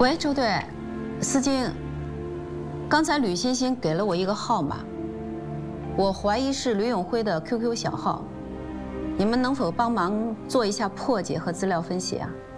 喂，周队，司机，刚才吕欣欣给了我一个号码，我怀疑是吕永辉的 QQ 小号，你们能否帮忙做一下破解和资料分析啊？